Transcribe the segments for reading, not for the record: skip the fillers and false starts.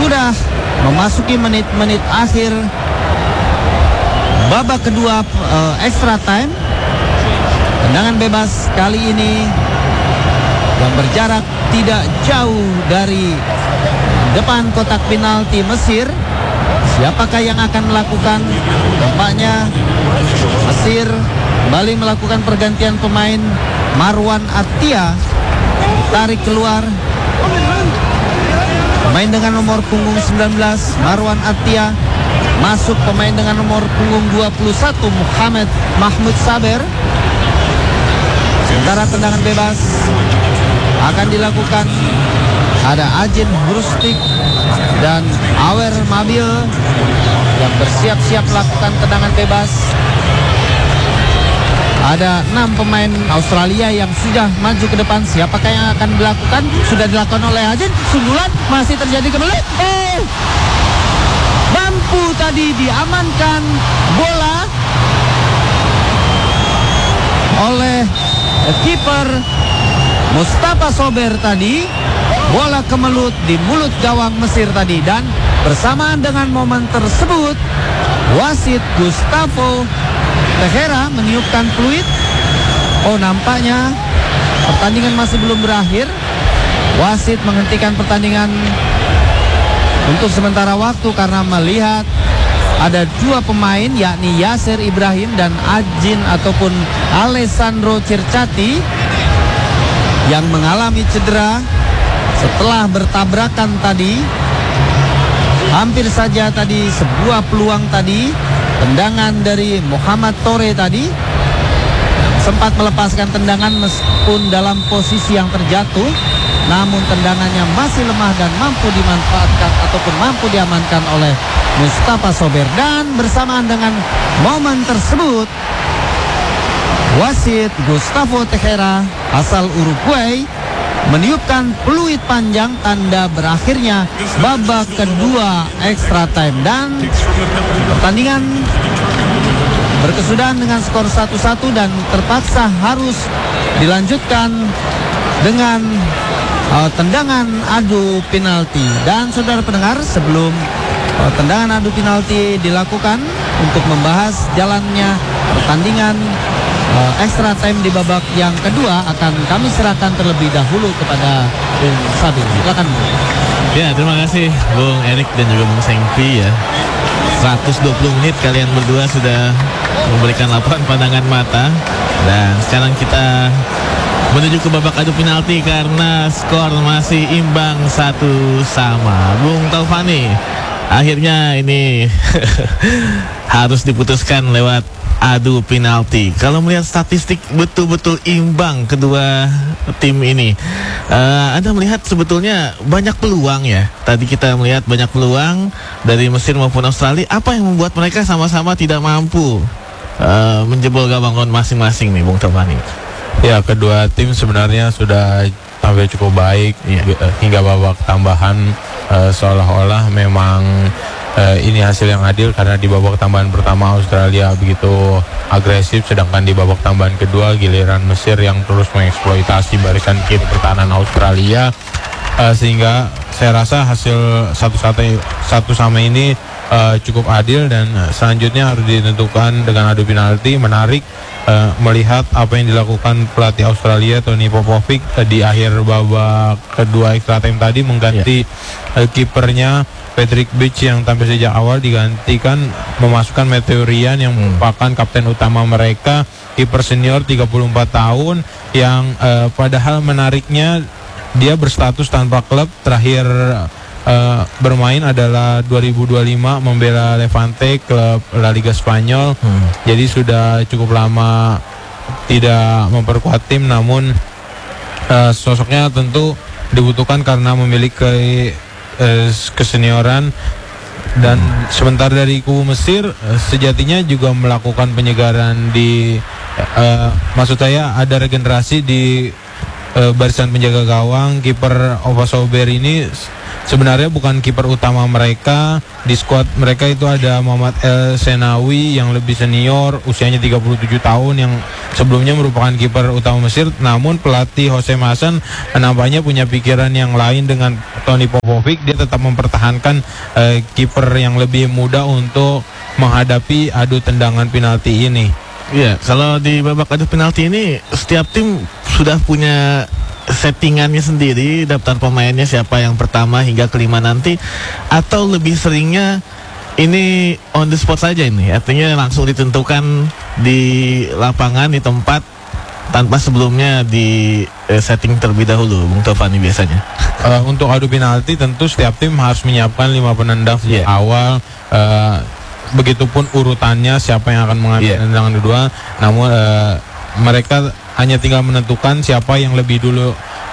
Sudah memasuki menit-menit akhir babak kedua extra time. Tendangan bebas kali ini yang berjarak tidak jauh dari depan kotak penalti Mesir. Siapakah yang akan melakukan? Tampaknya Mesir kembali melakukan pergantian pemain. Marwan Attia tarik keluar. Pemain dengan nomor punggung 19 Marwan Attia masuk. Pemain dengan nomor punggung 21 Muhammad Mahmud Saber. Sementara tendangan bebas akan dilakukan. Ada Ajin Hrustik dan Awer Mabil yang bersiap-siap melakukan tendangan bebas. Ada 6 pemain Australia yang sudah maju ke depan. Siapakah yang akan dilakukan? Sudah dilakukan oleh Ajin. Sundulan masih terjadi kembali. Mampu tadi diamankan bola oleh kiper Mustafa Sober tadi. Bola kemelut di mulut gawang Mesir tadi. Dan bersamaan dengan momen tersebut, wasit Gustavo Tejera meniupkan peluit. Nampaknya pertandingan masih belum berakhir. Wasit menghentikan pertandingan untuk sementara waktu karena melihat ada 2 pemain, yakni Yasser Ibrahim dan Ajin ataupun Alessandro Cercati yang mengalami cedera setelah bertabrakan tadi. Hampir saja tadi sebuah peluang tadi, tendangan dari Muhammad Tore tadi sempat melepaskan tendangan meskipun dalam posisi yang terjatuh, namun tendangannya masih lemah dan mampu dimanfaatkan ataupun mampu diamankan oleh Mustafa Sober. Dan bersamaan dengan momen tersebut, wasit Gustavo Tejera asal Uruguay meniupkan peluit panjang tanda berakhirnya babak kedua extra time. Dan pertandingan berkesudahan dengan skor 1-1 dan terpaksa harus dilanjutkan dengan tendangan adu penalti. Dan saudara pendengar, sebelum tendangan adu penalti dilakukan untuk membahas jalannya pertandingan extra time di babak yang kedua, akan kami serahkan terlebih dahulu kepada Bung Sabir. Silakan Bung. Ya, terima kasih Bung Erik dan juga Bung Sengpi ya. 120 menit kalian berdua sudah memberikan laporan pandangan mata. Dan sekarang kita menuju ke babak adu penalti karena skor masih imbang 1-1. Bung Taufani, akhirnya ini harus diputuskan lewat adu penalti. Kalau melihat statistik betul-betul imbang kedua tim ini, Anda melihat sebetulnya banyak peluang ya. Tadi kita melihat banyak peluang dari Mesir maupun Australia. Apa yang membuat mereka sama-sama tidak mampu menjebol gawang masing-masing nih, Bung Taufani? Ya, kedua tim sebenarnya sudah tampil cukup baik hingga babak tambahan. Seolah-olah memang ini hasil yang adil karena di babak tambahan pertama Australia begitu agresif, sedangkan di babak tambahan kedua giliran Mesir yang terus mengeksploitasi barisan kiri pertahanan Australia, sehingga saya rasa hasil satu sama ini cukup adil dan selanjutnya harus ditentukan dengan adu penalti. Menarik melihat apa yang dilakukan pelatih Australia Tony Popovic di akhir babak kedua extra time tadi, mengganti kipernya Patrick Beach yang tampil sejak awal, digantikan memasukkan Meteorian yang merupakan kapten utama mereka, kiper senior 34 tahun yang padahal menariknya dia berstatus tanpa klub. Terakhir bermain adalah 2025 membela Levante, klub La Liga Spanyol. Jadi sudah cukup lama tidak memperkuat tim, namun sosoknya tentu dibutuhkan karena memiliki kesenioran. Dan sebentar dari kubu Mesir sejatinya juga melakukan penyegaran di maksud saya ada regenerasi di barisan penjaga gawang. Kiper Ova Sober ini sebenarnya bukan kiper utama mereka. Di skuad mereka itu ada Muhammad El Senawi yang lebih senior, usianya 37 tahun, yang sebelumnya merupakan kiper utama Mesir. Namun pelatih Hossein Hassan nampaknya punya pikiran yang lain dengan Toni Popovic. Dia tetap mempertahankan kiper yang lebih muda untuk menghadapi adu tendangan penalti ini. Iya, kalau di babak adu penalti ini setiap tim sudah punya settingannya sendiri, daftar pemainnya siapa yang pertama hingga kelima nanti, atau lebih seringnya ini on the spot saja ini, artinya langsung ditentukan di lapangan, di tempat, tanpa sebelumnya di setting terlebih dahulu, Bung Tovani biasanya. Untuk adu penalti tentu setiap tim harus menyiapkan 5 penendang sejak awal. Begitupun urutannya siapa yang akan mengambil tendangan kedua. Namun mereka hanya tinggal menentukan siapa yang lebih dulu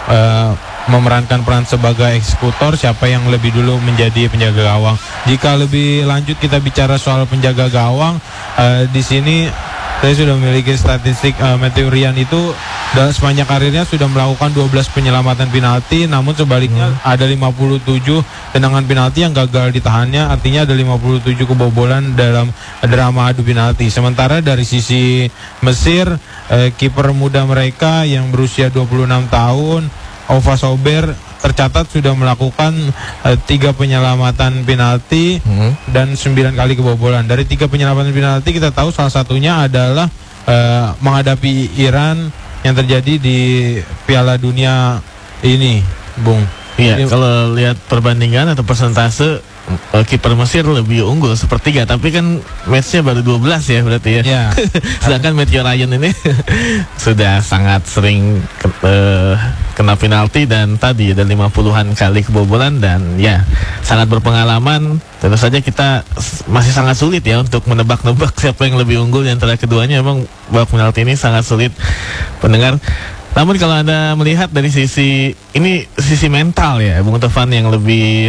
memerankan peran sebagai eksekutor, siapa yang lebih dulu menjadi penjaga gawang. Jika lebih lanjut kita bicara soal penjaga gawang, di sini saya sudah memiliki statistik Matthew Ryan itu dalam sepanjang karirnya sudah melakukan 12 penyelamatan penalti, namun sebaliknya ada 57 tendangan penalti yang gagal ditahannya, artinya ada 57 kebobolan dalam drama adu penalti. Sementara dari sisi Mesir, kiper muda mereka yang berusia 26 tahun, Ova Sober, tercatat sudah melakukan 3 penyelamatan penalti dan 9 kali kebobolan. Dari 3 penyelamatan penalti kita tahu salah satunya adalah menghadapi Iran yang terjadi di Piala Dunia ini, Bung. Iya, kalau lihat perbandingan atau persentase, kiper Mesir lebih unggul sepertiga, tapi kan matchnya baru 12 ya berarti ya. Sedangkan Matthew Ryan ini sudah sangat sering kena penalti dan tadi ada 50-an kali kebobolan dan ya sangat berpengalaman. Tentu saja kita masih sangat sulit ya untuk menebak-nebak siapa yang lebih unggul di antara keduanya. Memang babak penalti ini sangat sulit, pendengar. Namun kalau Anda melihat dari sisi mental ya, Bung Tovan, yang lebih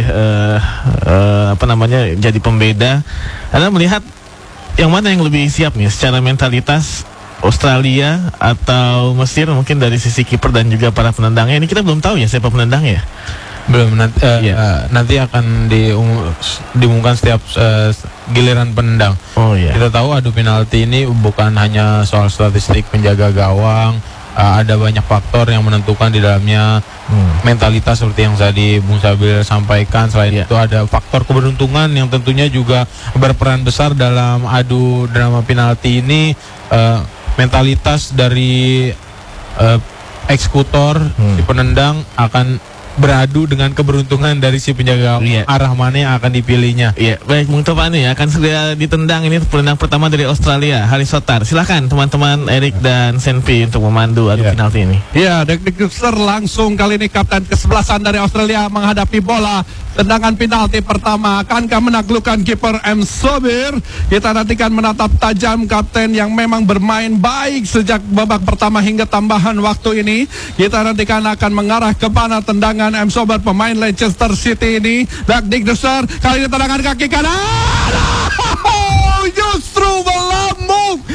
jadi pembeda, Anda melihat yang mana yang lebih siap nih secara mentalitas, Australia atau Mesir? Mungkin dari sisi kiper dan juga para penendangnya. Ini kita belum tahu ya siapa penendangnya. Belum, nanti akan diumumkan setiap giliran penendang. Kita tahu adu penalti ini bukan hanya soal statistik penjaga gawang. Ada banyak faktor yang menentukan di dalamnya, mentalitas seperti yang tadi Bung Sabil sampaikan. Selain itu ada faktor keberuntungan yang tentunya juga berperan besar dalam adu drama penalti ini. Mentalitas dari eksekutor, si penendang akan beradu dengan keberuntungan dari si penjaga arah mana yang akan dipilihnya. Iya, baik Bung Tovani, akan segera ditendang ini penendang pertama dari Australia, Haris Sotar. Silakan teman-teman Erik dan Senpi untuk memandu adu penalti ini. Iya, Dekdikduser langsung kali ini kapten kesebelasan dari Australia menghadapi bola. Tendangan penalti pertama, akankah menaklukkan kiper M. Sobir? Kita nantikan menatap tajam kapten yang memang bermain baik sejak babak pertama hingga tambahan waktu ini. Kita nantikan akan mengarah ke mana tendangan M. Sobir, pemain Leicester City ini. Dekdikduser kali ini tendangan kaki kanan. Justru melambung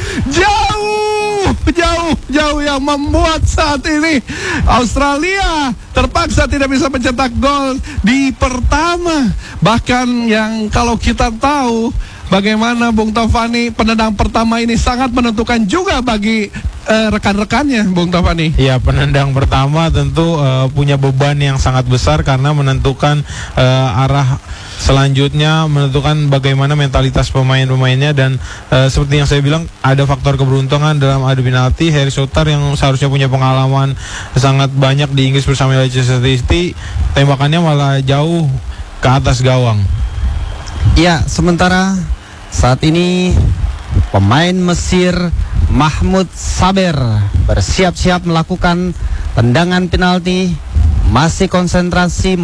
jauh yang membuat saat ini Australia terpaksa tidak bisa mencetak gol di pertama. Bahkan yang kalau kita tahu bagaimana Bung Tovani, penendang pertama ini sangat menentukan juga bagi rekan-rekannya, Bung Tovani. Iya, penendang pertama tentu punya beban yang sangat besar karena menentukan arah selanjutnya, menentukan bagaimana mentalitas pemain-pemainnya. Dan seperti yang saya bilang, ada faktor keberuntungan dalam adu penalti. Haris Sotar yang seharusnya punya pengalaman sangat banyak di Inggris bersama Leicester City, tembakannya malah jauh ke atas gawang. Ya, sementara saat ini pemain Mesir Mahmoud Saber bersiap-siap melakukan tendangan penalti. Masih konsentrasi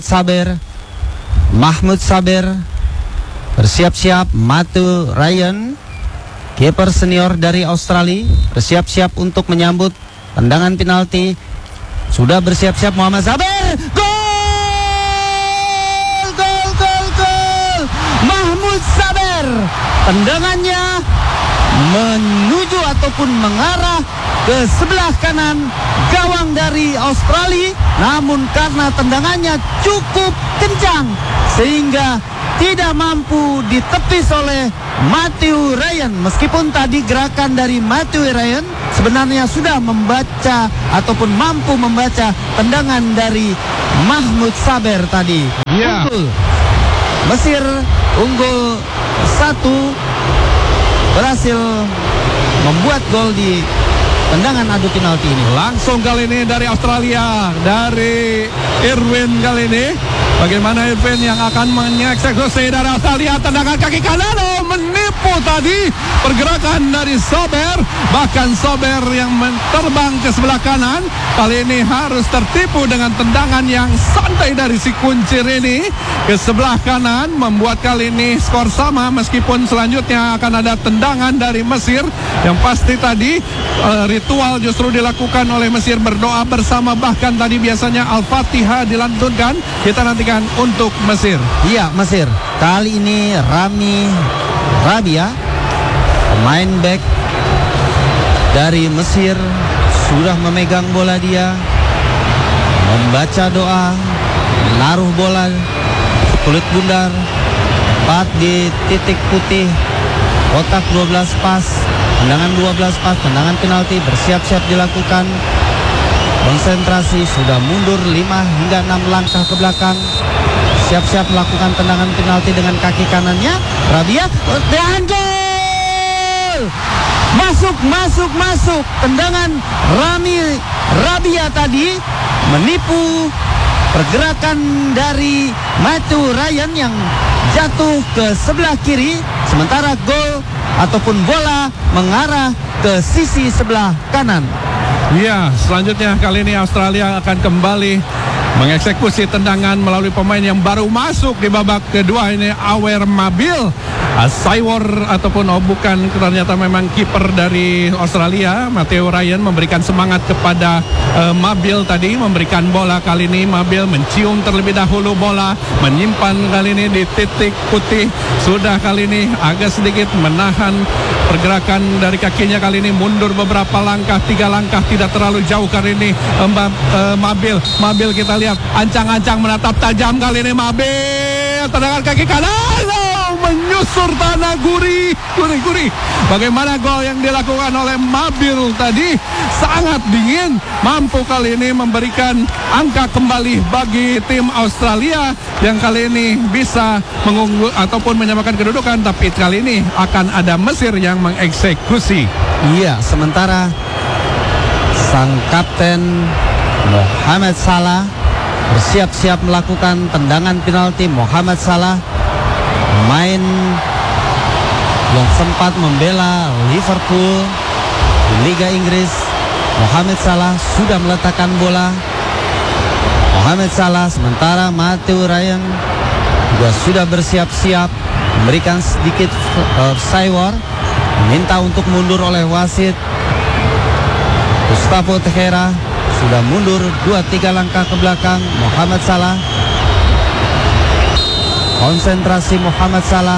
Mahmoud Saber bersiap-siap. Matthew Ryan, kiper senior dari Australia, bersiap-siap untuk menyambut tendangan penalti. Sudah bersiap-siap Muhammad Saber. Gol! Mahmoud Saber, tendangannya menuju ataupun mengarah ke sebelah kanan gawang dari Australia, namun karena tendangannya cukup kencang sehingga tidak mampu ditepis oleh Matthew Ryan. Meskipun tadi gerakan dari Matthew Ryan sebenarnya sudah membaca ataupun mampu membaca tendangan dari Mahmud Saber tadi. Ya. Unggul. Mesir unggul 1, berhasil membuat gol di tendangan adu penalti ini. Langsung kali ini dari Australia, dari Irwin kali ini. Bagaimana Irwin yang akan mengeksekusi dari Australia, tendangan kaki kanan, menipu tadi pergerakan dari Sober. Bahkan Sober yang terbang ke sebelah kanan kali ini harus tertipu dengan tendangan yang santai dari si kuncir ini ke sebelah kanan, membuat kali ini skor sama. Meskipun selanjutnya akan ada tendangan dari Mesir. Yang pasti tadi ritual justru dilakukan oleh Mesir, berdoa bersama, bahkan tadi biasanya Al-Fatihah dilantunkan. Kita nantikan untuk Mesir. Iya, Mesir. Kali ini Rami Rabia, pemain back dari Mesir, sudah memegang bola dia, membaca doa, menaruh bola kulit bundar, tepat di titik putih, kotak 12 pas, tendangan 12 pas, tendangan penalti bersiap-siap dilakukan. Konsentrasi, sudah mundur 5 hingga 6 langkah ke belakang. Siap-siap melakukan tendangan penalti dengan kaki kanannya. Rabia, dan gol! Masuk. Tendangan Rami Rabia tadi menipu pergerakan dari Matthew Ryan yang jatuh ke sebelah kiri. Sementara gol ataupun bola mengarah ke sisi sebelah kanan. Ya, selanjutnya kali ini Australia akan kembali mengeksekusi tendangan melalui pemain yang baru masuk di babak kedua ini, Awer Mabil. Saywar ataupun bukan, ternyata memang kiper dari Australia, Matthew Ryan, memberikan semangat kepada Mabil tadi, memberikan bola. Kali ini Mabil mencium terlebih dahulu bola, menyimpan kali ini di titik putih. Sudah kali ini agak sedikit menahan pergerakan dari kakinya, kali ini mundur beberapa langkah, 3 langkah, tidak terlalu jauh kali ini. Mabil kita lihat ancang-ancang menatap tajam kali ini. Mabil, tendangan kaki kanan, menyusur tanah, gurih. Bagaimana gol yang dilakukan oleh Mabil tadi, sangat dingin, mampu kali ini memberikan angka kembali bagi tim Australia yang kali ini bisa mengunggul ataupun menyamakan kedudukan. Tapi kali ini akan ada Mesir yang mengeksekusi. Iya, sementara sang kapten Mohamed Salah bersiap-siap melakukan tendangan penalti. Mohamed Salah, pemain yang sempat membela Liverpool di Liga Inggris. Mohamed Salah sudah meletakkan bola. Mohamed Salah, sementara Matthew Ryan juga sudah bersiap-siap memberikan sedikit saywar, minta untuk mundur oleh wasit. Gustavo Tejera sudah mundur 2-3 langkah ke belakang. Mohamed Salah, konsentrasi Mohamed Salah.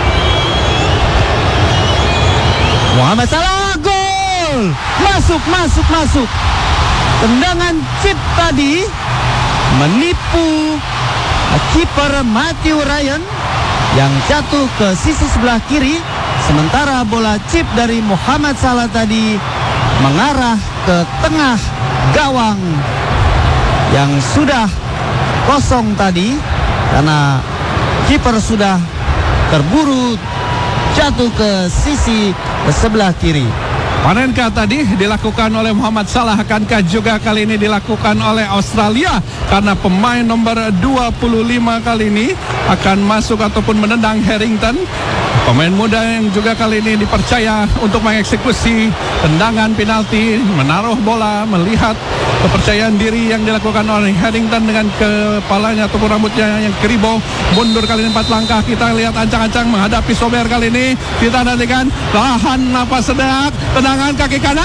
Mohamed Salah, gol! Masuk. Tendangan chip tadi menipu kiper Matthew Ryan yang jatuh ke sisi sebelah kiri. Sementara bola chip dari Mohamed Salah tadi mengarah ke tengah gawang yang sudah kosong tadi karena kiper sudah terburu jatuh ke sisi sebelah kiri. Panenkah tadi dilakukan oleh Mohamed Salah, akankah juga kali ini dilakukan oleh Australia? Karena pemain nomor 25 kali ini akan masuk ataupun menendang Harrington, pemain muda yang juga kali ini dipercaya untuk mengeksekusi tendangan penalti, menaruh bola, melihat kepercayaan diri yang dilakukan oleh Harrington dengan kepalanya ataupun rambutnya yang keribo. Mundur kali ini 4 langkah. Kita lihat ancang-ancang menghadapi Sober kali ini. Kita nantikan, tahan napas sedak, tendangan kaki kanan.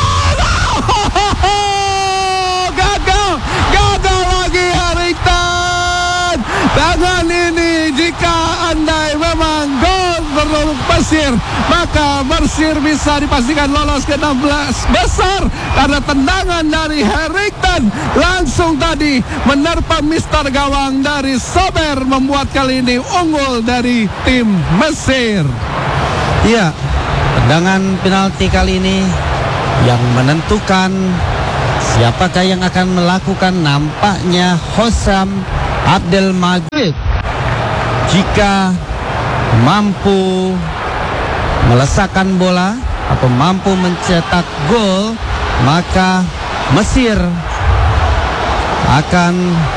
Gagal lagi Harrington. Tangan ini jika andai memang gol untuk Mesir. Maka Mesir bisa dipastikan lolos ke 16 besar karena tendangan dari Harrington langsung tadi menerpa Mister gawang dari Sober, membuat kali ini unggul dari tim Mesir. Iya, tendangan penalti kali ini yang menentukan siapakah yang akan melakukan, nampaknya Hossam Abdel Majid. Jika mampu melesakkan bola atau mampu mencetak gol, maka Mesir akan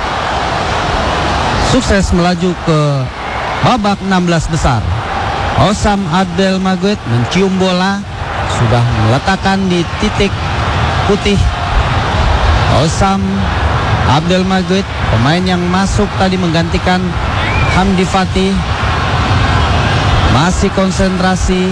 sukses melaju ke babak 16 besar. Hossam Abdel Majid mencium bola, sudah meletakkan di titik putih. Hossam Abdel Majid, pemain yang masuk tadi menggantikan Hamdi Fatih, masih konsentrasi.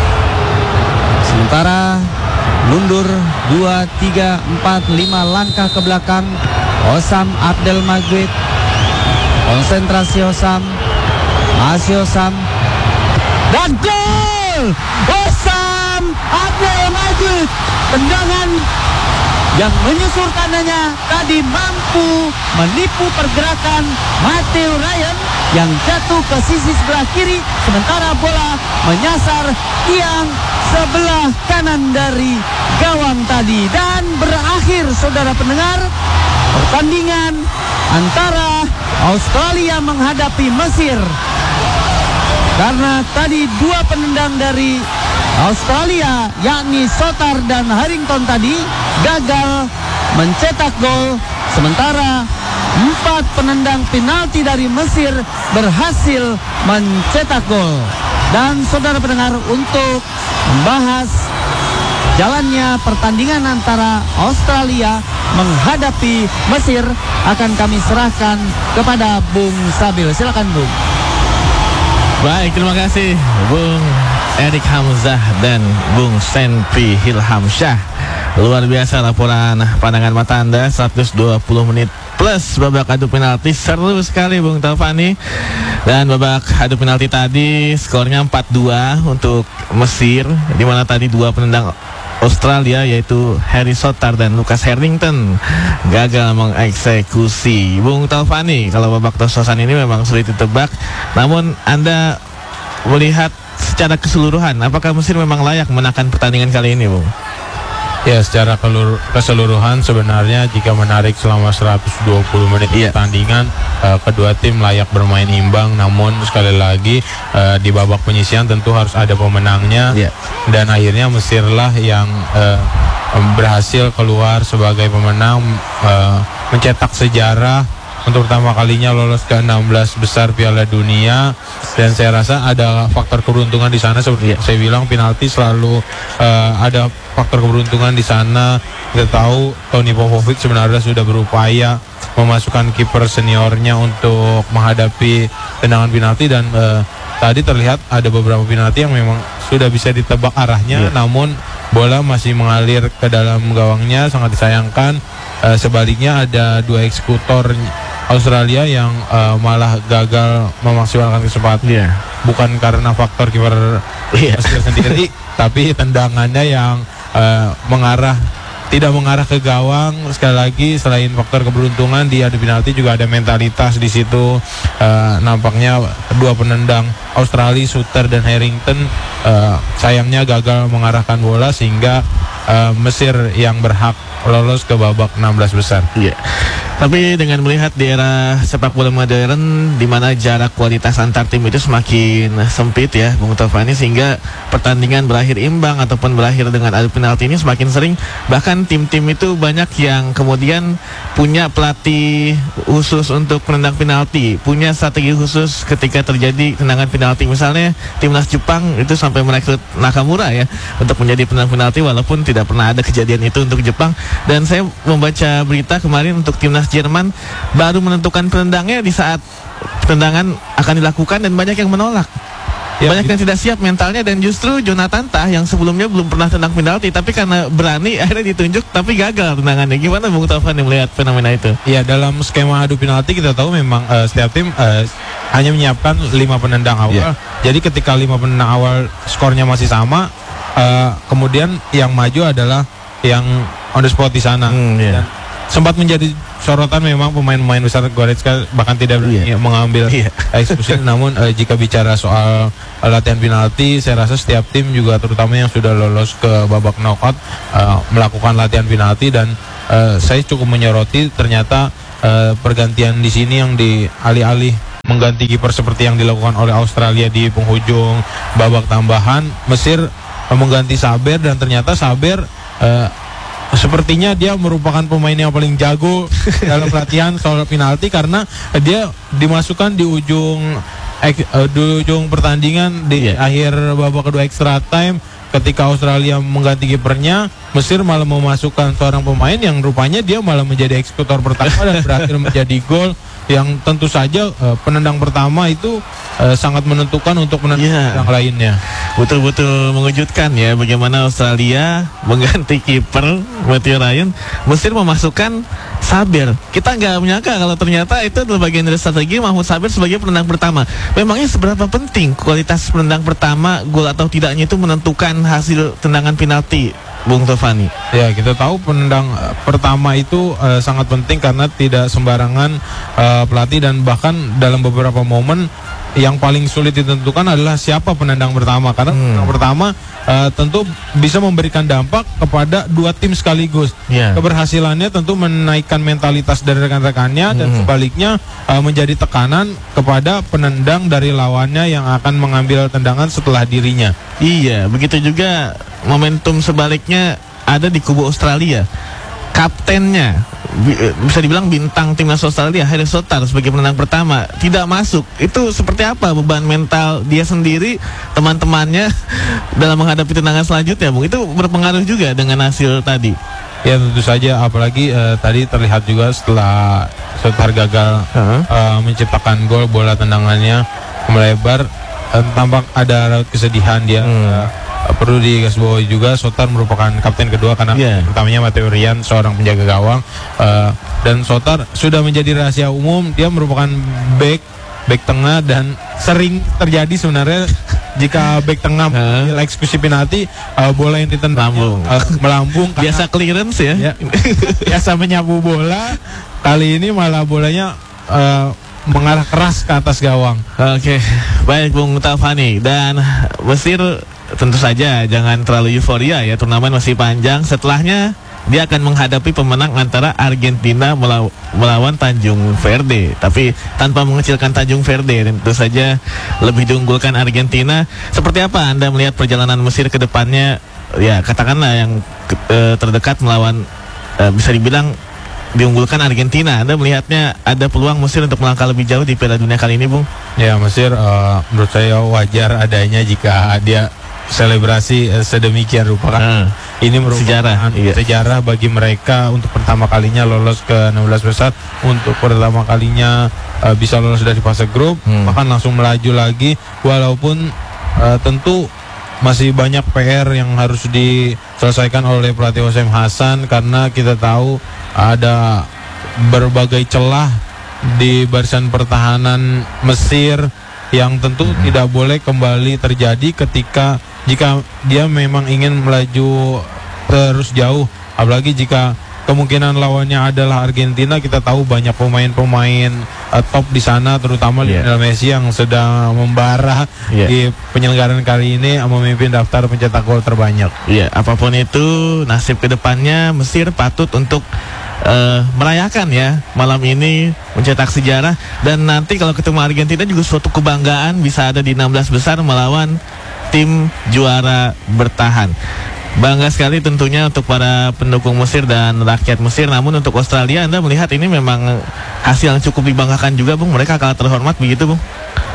Sementara mundur 2, 3, 4, 5 langkah ke belakang. Hossam Abdel Majid, konsentrasi Hossam, masih Hossam, dan gol! Hossam Abdel Majid, tendangan yang menyusur kandangnya tadi mampu menipu pergerakan Matthew Ryan yang jatuh ke sisi sebelah kiri, sementara bola menyasar tiang sebelah kanan dari gawang tadi. Dan berakhir, saudara pendengar, pertandingan antara Australia menghadapi Mesir. Karena tadi dua penendang dari Australia, yakni Sotar dan Harrington tadi gagal mencetak gol, sementara 4 penendang penalti dari Mesir berhasil mencetak gol. Dan saudara pendengar, untuk membahas jalannya pertandingan antara Australia menghadapi Mesir akan kami serahkan kepada Bung Sabil. Silakan Bung. Baik, terima kasih Bung Erik Hamzah dan Bung Senpi Hilhamsyah. Luar biasa laporan pandangan mata Anda, 120 menit plus babak adu penalti. Seru sekali Bung Taufani. Dan babak adu penalti tadi skornya 4-2 untuk Mesir, di mana tadi dua penendang Australia yaitu Harry Sotar dan Lucas Harrington gagal mengeksekusi. Bung Taufani, kalau babak tos-tosan ini memang sulit ditebak, namun Anda melihat secara keseluruhan apakah Mesir memang layak menangkan pertandingan kali ini, Bung? Ya, secara keseluruhan sebenarnya jika menarik selama 120 menit pertandingan, kedua tim layak bermain imbang. Namun sekali lagi di babak penyisihan tentu harus ada pemenangnya, dan akhirnya Mesirlah yang berhasil keluar sebagai pemenang, mencetak sejarah untuk pertama kalinya lolos ke 16 besar Piala Dunia. Dan saya rasa ada faktor keberuntungan di sana, seperti saya bilang, penalti selalu ada faktor keberuntungan di sana. Kita tahu Toni Popovic sebenarnya sudah berupaya memasukkan kiper seniornya untuk menghadapi tendangan penalti, dan tadi terlihat ada beberapa penalti yang memang sudah bisa ditebak arahnya, namun bola masih mengalir ke dalam gawangnya, sangat disayangkan. Sebaliknya ada dua eksekutor Australia yang malah gagal memaksimalkan kesempatan, bukan karena faktor kiper Mesir sendiri, tapi tendangannya yang tidak mengarah ke gawang. Sekali lagi, selain faktor keberuntungan di adu penalti juga ada mentalitas di situ. Nampaknya kedua penendang Australia, Suter dan Harrington, sayangnya gagal mengarahkan bola sehingga Mesir yang berhak lolos ke babak 16 besar. Tapi dengan melihat di era sepak bola modern di mana jarak kualitas antar tim itu semakin sempit ya Bung Taufani, sehingga pertandingan berakhir imbang ataupun berakhir dengan adu penalti ini semakin sering. Bahkan tim-tim itu banyak yang kemudian punya pelatih khusus untuk penendang penalti, punya strategi khusus ketika terjadi tendangan penalti. Misalnya timnas Jepang itu sampai merekrut Nakamura ya untuk menjadi penendang penalti, walaupun tidak pernah ada kejadian itu untuk Jepang. Dan saya membaca berita kemarin untuk timnas Jerman baru menentukan penendangnya di saat tendangan akan dilakukan, dan banyak yang menolak. Banyak yang tidak siap mentalnya, dan justru Jonathan Tah yang sebelumnya belum pernah tendang penalti, tapi karena berani akhirnya ditunjuk tapi gagal tendangannya. Gimana Bung Taufan yang melihat fenomena itu? Ya, dalam skema adu penalti kita tahu memang setiap tim hanya menyiapkan 5 penendang awal. Jadi ketika 5 penendang awal skornya masih sama, kemudian yang maju adalah yang on the spot di sana. Dan sempat menjadi sorotan memang pemain-pemain besar Goretzka bahkan tidak mengambil eksekusi. Namun jika bicara soal latihan penalti, saya rasa setiap tim juga terutama yang sudah lolos ke babak knockout melakukan latihan penalti, dan saya cukup menyoroti ternyata pergantian di sini yang alih-alih mengganti kiper seperti yang dilakukan oleh Australia di penghujung babak tambahan, Mesir mengganti Saber, dan ternyata Saber sepertinya dia merupakan pemain yang paling jago dalam latihan soal penalti, karena dia dimasukkan di ujung pertandingan di akhir babak kedua extra time. Ketika Australia mengganti kipernya, Mesir malah memasukkan seorang pemain yang rupanya dia malah menjadi eksekutor pertama dan berhasil menjadi gol yang tentu saja penendang pertama itu sangat menentukan untuk penendang yang lainnya. Betul-betul mengejutkan ya bagaimana Australia mengganti kiper Matthew Ryan, Mesir memasukkan Saber. Kita nggak menyangka kalau ternyata itu adalah bagian dari strategi Mahmud Saber sebagai penendang pertama. Memangnya seberapa penting kualitas penendang pertama, gol atau tidaknya itu menentukan hasil tendangan penalti, Bung Tovani? Ya, kita tahu penendang pertama itu sangat penting karena tidak sembarangan pelatih, dan bahkan dalam beberapa momen yang paling sulit ditentukan adalah siapa penendang pertama, karena penendang pertama tentu bisa memberikan dampak kepada dua tim sekaligus. Keberhasilannya tentu menaikkan mentalitas dari rekan-rekannya, dan sebaliknya menjadi tekanan kepada penendang dari lawannya yang akan mengambil tendangan setelah dirinya. Iya, begitu juga momentum sebaliknya ada di kubu Australia. Kaptennya bisa dibilang bintang timnas Australia, Harry Sotar, sebagai penendang pertama tidak masuk. Itu seperti apa beban mental dia sendiri, teman-temannya dalam menghadapi tendangan selanjutnya, Bung? Itu berpengaruh juga dengan hasil tadi. Ya, tentu saja, apalagi tadi terlihat juga setelah Sotar gagal menciptakan gol, bola tendangannya melebar, tampak ada raut kesedihan dia. Perlu digarisbawahi juga, Sotar merupakan kapten kedua karena pertamanya Matthew Ryan, seorang penjaga gawang, dan Sotar sudah menjadi rahasia umum, dia merupakan back tengah, dan sering terjadi sebenarnya jika back tengah eksekusi penalti, bola yang ditendang melambung biasa clearance ya. Biasa menyapu bola, kali ini malah bolanya mengarah keras ke atas gawang. Oke, baik Bung Tovani. Dan Mesir tentu saja jangan terlalu euforia ya, turnamen masih panjang. Setelahnya dia akan menghadapi pemenang antara Argentina melawan Tanjung Verde. Tapi tanpa mengecilkan Tanjung Verde, tentu saja lebih diunggulkan Argentina. Seperti apa Anda melihat perjalanan Mesir ke depannya? Ya, katakanlah yang terdekat melawan bisa dibilang diunggulkan Argentina. Anda melihatnya ada peluang Mesir untuk melangkah lebih jauh di Piala Dunia kali ini, Bung? Ya, Mesir menurut saya wajar adanya jika dia selebrasi sedemikian rupa, kan ini merupakan sejarah bagi mereka untuk pertama kalinya lolos ke 16 besar, untuk pertama kalinya bisa lolos dari fase grup, bahkan langsung melaju lagi, walaupun tentu masih banyak PR yang harus diselesaikan oleh pelatih Hossein Hassan, karena kita tahu ada berbagai celah di barisan pertahanan Mesir yang tentu tidak boleh kembali terjadi jika dia memang ingin melaju terus jauh, apalagi jika kemungkinan lawannya adalah Argentina. Kita tahu banyak pemain-pemain top di sana, terutama Lionel Messi yang sedang membara di penyelenggaraan kali ini, memimpin daftar pencetak gol terbanyak. Apapun itu nasib kedepannya, Mesir patut untuk merayakan ya malam ini, mencetak sejarah, dan nanti kalau ketemu Argentina juga suatu kebanggaan bisa ada di 16 besar melawan tim juara bertahan. Bangga sekali tentunya untuk para pendukung Mesir dan rakyat Mesir. Namun untuk Australia, Anda melihat ini memang hasil yang cukup dibanggakan juga, Bung. Mereka kalah terhormat begitu, Bung?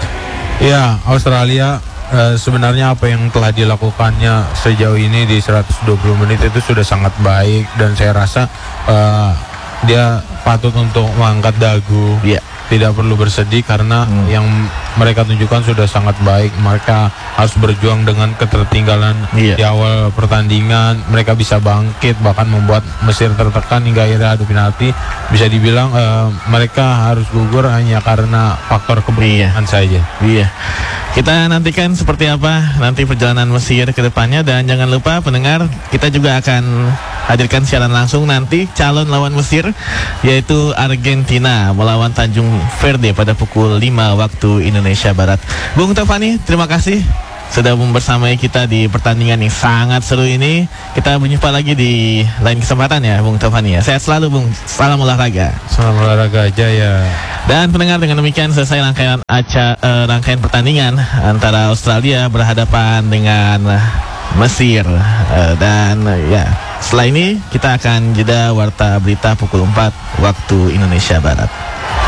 Ya, Australia sebenarnya apa yang telah dilakukannya sejauh ini di 120 menit itu sudah sangat baik, dan saya rasa dia patut untuk mengangkat dagu tidak perlu bersedih karena yang mereka tunjukkan sudah sangat baik. Mereka harus berjuang dengan ketertinggalan di awal pertandingan. Mereka bisa bangkit, bahkan membuat Mesir tertekan hingga akhirnya adu penalti. Bisa dibilang mereka harus gugur hanya karena faktor keberuntungan saja. Iya. Kita nantikan seperti apa nanti perjalanan Mesir ke depannya, dan jangan lupa pendengar, kita juga akan hadirkan siaran langsung nanti calon lawan Mesir, yaitu Argentina melawan Tanjung Verde pada pukul 5 waktu Indonesia Barat. Bung Taufani, terima kasih sudah membersamai kita di pertandingan yang sangat seru ini. Kita berjumpa lagi di lain kesempatan ya Bung Taufani ya. Sehat selalu Bung, salam olahraga. Salam olahraga jaya. Dan pendengar, dengan demikian selesai rangkaian pertandingan antara Australia berhadapan dengan Mesir. Dan ya, setelah ini kita akan jeda warta berita pukul 4 waktu Indonesia Barat.